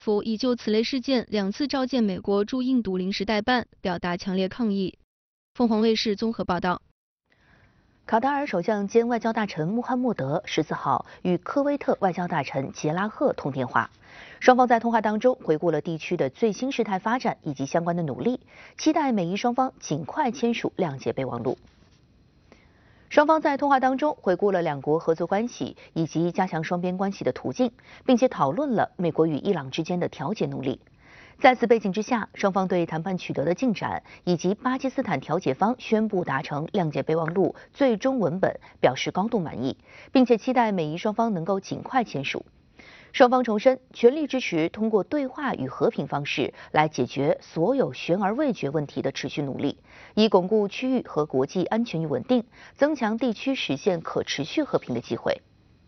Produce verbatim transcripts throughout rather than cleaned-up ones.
府已就此类事件两次召见美国驻印度临时代办，表达强烈抗议。凤凰卫视综合报道。 卡塔尔首相兼外交大臣穆罕默德十四号与科威特外交大臣杰拉赫通电话，双方在通话当中回顾了地区的最新事态发展以及相关的努力，期待美伊双方尽快签署谅解备忘录。双方在通话当中回顾了两国合作关系以及加强双边关系的途径，并且讨论了美国与伊朗之间的调解努力。在此背景之下，双方对谈判取得的进展以及巴基斯坦调解方宣布达成谅解备忘录最终文本表示高度满意，并且期待美伊双方能够尽快签署。双方重申全力支持通过对话与和平方式来解决所有悬而未决问题的持续努力，以巩固区域和国际安全与稳定，增强地区实现可持续和平的机会。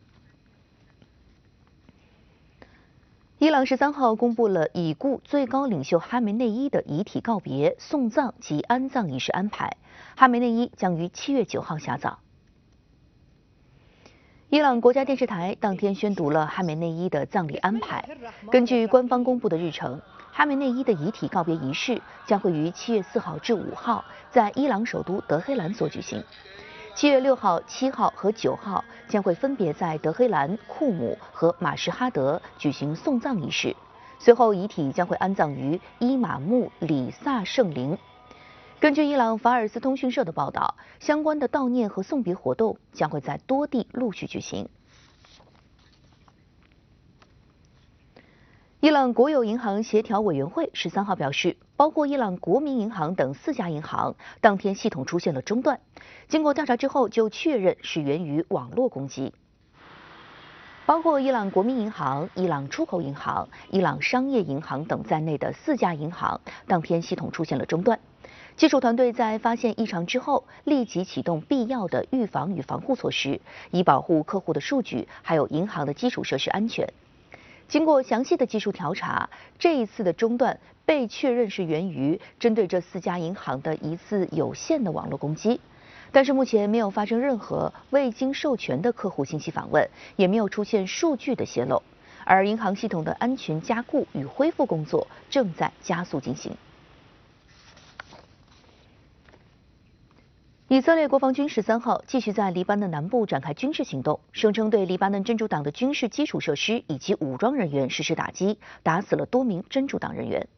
伊朗十三号公布了已故最高领袖哈梅内伊的遗体告别、送葬及安葬仪式安排，哈梅内伊将于七月九号下葬。伊朗国家电视台当天宣读了哈梅内伊的葬礼安排。根据官方公布的日程，哈梅内伊的遗体告别仪式将会于七月四号至五号在伊朗首都德黑兰所举行。七月六号、七号和九号将会分别在德黑兰、库姆和马什哈德举行送葬仪式，随后遗体将会安葬于伊玛目里萨圣陵。根据伊朗法尔斯通讯社的报道，相关的悼念和送别活动将会在多地陆续举行。伊朗国有银行协调委员会十三号表示，包括伊朗国民银行等四家银行当天系统出现了中断，经过调查之后就确认是源于网络攻击。包括伊朗国民银行、伊朗出口银行、伊朗商业银行等在内的四家银行当天系统出现了中断。技术团队在发现异常之后，立即启动必要的预防与防护措施，以保护客户的数据还有银行的基础设施安全。经过详细的技术调查，这一次的中断被确认是源于针对这四家银行的一次有限的网络攻击，但是目前没有发生任何未经授权的客户信息访问，也没有出现数据的泄露，而银行系统的安全加固与恢复工作正在加速进行。以色列国防军十三号继续在黎巴嫩南部展开军事行动，声称对黎巴嫩真主党的军事基础设施以及武装人员实施打击，打死了多名真主党人员。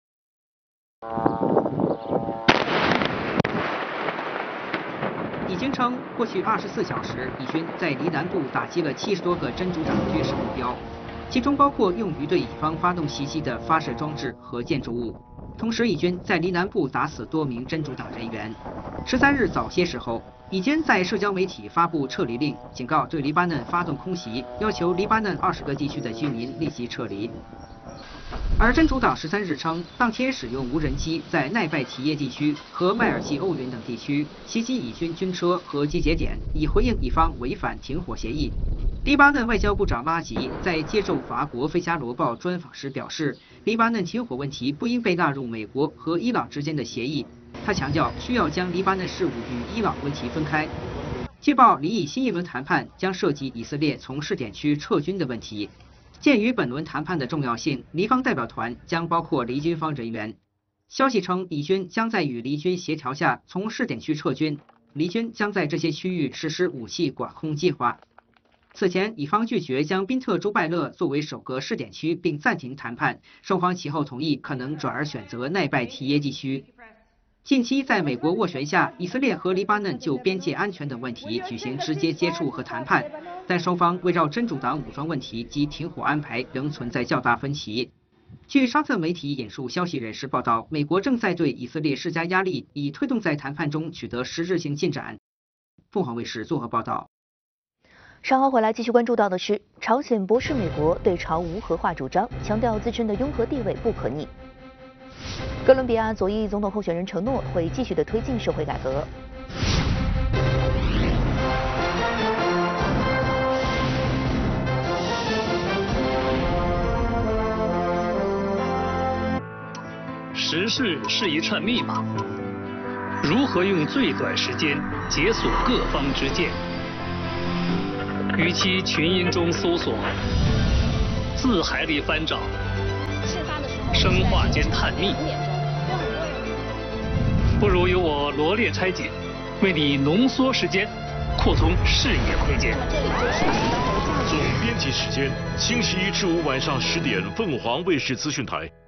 已经称，过去二十四小时，以军在黎南部打击了七十多个真主党军事目标，其中包括用于对以方发动袭击的发射装置和建筑物。同时，以军在黎南部打死多名真主党人员。十三日早些时候，以军在社交媒体发布撤离令，警告对黎巴嫩发动空袭，要求黎巴嫩二十个地区的居民立即撤离。而真主党十三日称，当天使用无人机在奈拜提耶地区和迈尔济欧云等地区袭击以军军车和集结点，以回应以方违反停火协议。黎巴嫩外交部长拉吉在接受法国《费加罗报》专访时表示，黎巴嫩停火问题不应被纳入美国和伊朗之间的协议。他强调，需要将黎巴嫩事务与伊朗问题分开。据报，黎以新一轮谈判将涉及以色列从试点区撤军的问题。鉴于本轮谈判的重要性，黎方代表团将包括黎军方人员。消息称，以军将在与黎军协调下从试点区撤军，黎军将在这些区域实施武器管控计划。此前，以方拒绝将宾特朱拜勒作为首个试点区，并暂停谈判，双方其后同意可能转而选择奈拜提耶地区。近期在美国斡旋下，以色列和黎巴嫩就边界安全等问题举行直接接触和谈判，但双方围绕真主党武装问题及停火安排仍存在较大分歧。据沙特媒体引述消息人士报道，美国正在对以色列施加压力，以推动在谈判中取得实质性进展。凤凰卫视综合报道。 稍后回来继续关注到的是，朝鲜驳斥美国对朝无核化主张，强调自身的拥核地位不可逆。哥伦比亚左翼总统候选人承诺会继续的推进社会改革。 时事是一串密码，如何用最短时间解锁各方之见？与其群英中搜索，字海里翻找， 生化间探秘。不如由我罗列拆解，为你浓缩时间，扩充视野空间。 总编辑时间：星期一至五晚上十点，凤凰卫视资讯台。